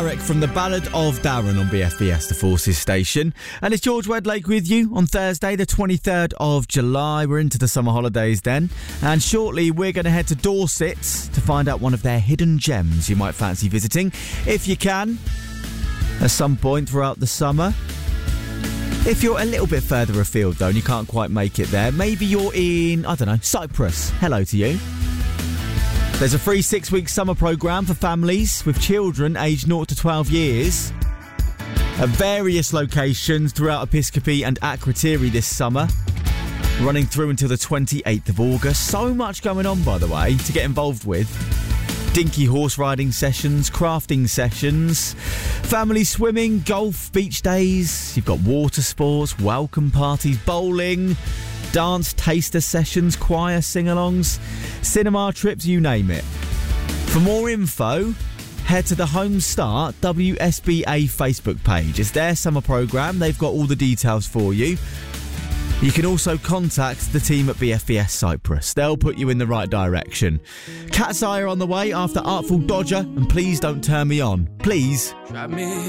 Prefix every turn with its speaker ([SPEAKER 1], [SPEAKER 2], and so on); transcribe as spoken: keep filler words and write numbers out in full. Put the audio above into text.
[SPEAKER 1] Garrick from The Ballad of Darren on B F B S, the Forces station. And it's George Wedlake with you on Thursday, the twenty-third of July. We're into the summer holidays then. And shortly, we're going to head to Dorset to find out one of their hidden gems you might fancy visiting, if you can, at some point throughout the summer. If you're a little bit further afield, though, and you can't quite make it there, maybe you're in, I don't know, Cyprus. Hello to you. There's a free six-week summer programme for families with children aged zero to twelve years at various locations throughout Episcopi and Akrotiri this summer, running through until the twenty-eighth of August. So much going on, by the way, to get involved with. Dinky horse riding sessions, crafting sessions, family swimming, golf, beach days. You've got water sports, welcome parties, bowling, dance taster sessions, choir sing-alongs, cinema trips, you name it. For more info, head to the Home Start W S B A Facebook page. It's their summer programme. They've got all the details for you. You can also contact the team at B F B S Cyprus. They'll put you in the right direction. Cat's Eye are on the way after Artful Dodger and Please Don't Turn Me On. Please.
[SPEAKER 2] Try me.